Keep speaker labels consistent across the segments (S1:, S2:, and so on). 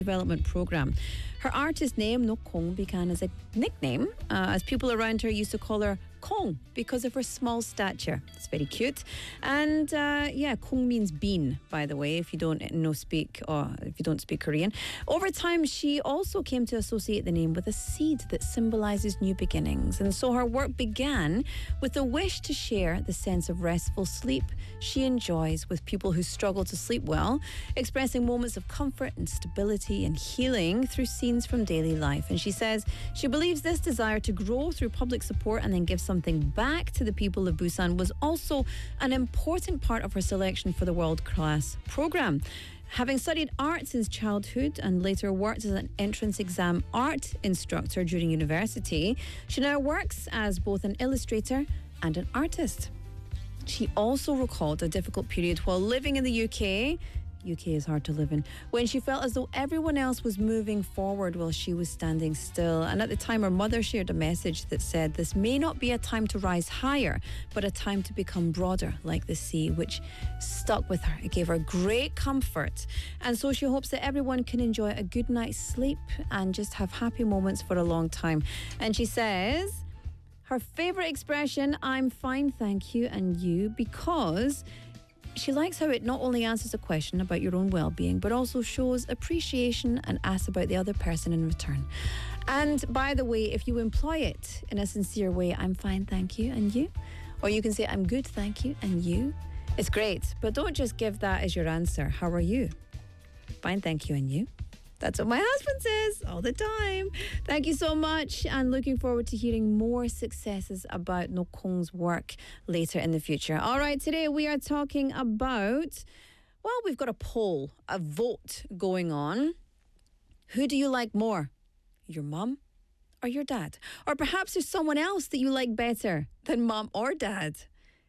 S1: development program. Her artist name, Nokong, began as a nickname, as people around her used to call her Kong because of her small stature. It's very cute. And Kong means bean, by the way, if you don't speak Korean. Over time, she also came to associate the name with a seed that symbolizes new beginnings. And so her work began with a wish to share the sense of restful sleep she enjoys with people who struggle to sleep well, expressing moments of comfort and stability and healing through scenes from daily life. And she says she believes this desire to grow through public support and then give something back to the people of Busan was also an important part of her selection for the world-class program. Having studied art since childhood and later worked as an entrance exam art instructor during university, she now works as both an illustrator and an artist. She also recalled a difficult period while living in the UK. UK is hard to live in, when she felt as though everyone else was moving forward while she was standing still. And at the time, her mother shared a message that said, "This may not be a time to rise higher, but a time to become broader like the sea," which stuck with her. It gave her great comfort. And so she hopes that everyone can enjoy a good night's sleep and just have happy moments for a long time. And she says her favorite expression, "I'm fine, thank you, and you," because she likes how it not only answers a question about your own well-being, but also shows appreciation and asks about the other person in return. And by the way, if you employ it in a sincere way, "I'm fine, thank you, and you?" Or you can say, "I'm good, thank you, and you?" It's great, but don't just give that as your answer. How are you? Fine, thank you, and you? That's what my husband says all the time. Thank you so much, and looking forward to hearing more successes about Nokong's work later in the future. All right, today we are talking about, well, we've got a poll, a vote going on. Who do you like more? Your mum or your dad? Or perhaps there's someone else that you like better than mum or dad.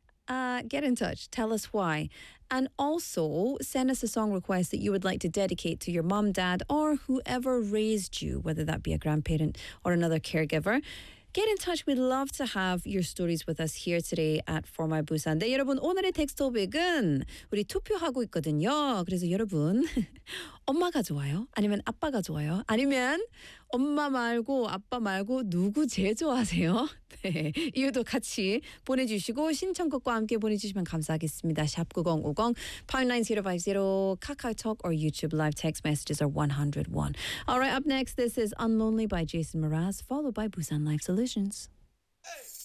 S1: Get in touch. Tell us why. And also send us a song request that you would like to dedicate to your mum, dad, or whoever raised you, whether that be a grandparent or another caregiver. Get in touch. We'd love to have your stories with us here today at For My Busan. 네, 여러분, 오늘의 텍스트백은 우리 투표하고 있거든요. 그래서 여러분, 엄마가 좋아요? 아니면 아빠가 좋아요? 아니면 엄마 말고 아빠 말고 누구 제일 좋아하세요? 네, 이유도 같이 보내주시고 신청곡과 함께 보내주시면 감사하겠습니다. 샵 9050, pound 9050, KakaoTalk or YouTube live text messages are 101. All right, up next, this is Unlonely by Jason Mraz, followed by Busan Life Solutions.